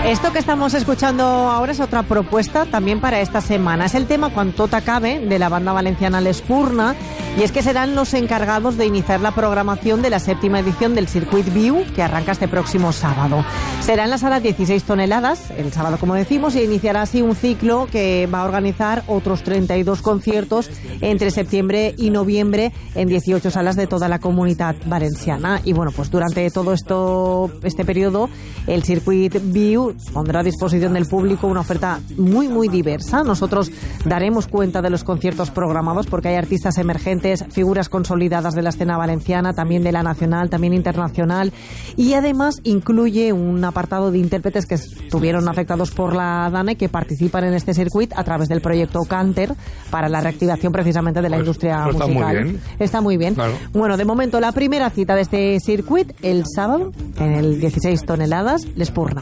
Esto que estamos escuchando ahora es otra propuesta también para esta semana. Es el tema Quan tot acabe de la banda valenciana l'Espurna, y es que serán los encargados de iniciar la programación de la 7ª edición del Circuit Viu, que arranca este próximo sábado. Será en la sala 16 toneladas, el sábado como decimos, y iniciará así un ciclo que va a organizar otros 32 conciertos entre septiembre y noviembre en 18 salas de toda la Comunitat Valenciana. Y bueno, pues durante todo este periodo, el Circuit Viu pondrá a disposición del público una oferta muy, muy diversa. Nosotros daremos cuenta de los conciertos programados porque hay artistas emergentes, figuras consolidadas de la escena valenciana, también de la nacional, también internacional, y además incluye un apartado de intérpretes que estuvieron afectados por la DANE que participan en este circuito a través del proyecto Canter para la reactivación precisamente de la industria musical. Muy bien. Está muy bien. Claro. Bueno, de momento la primera cita de este circuito el sábado en el 16 toneladas, l'Espurna.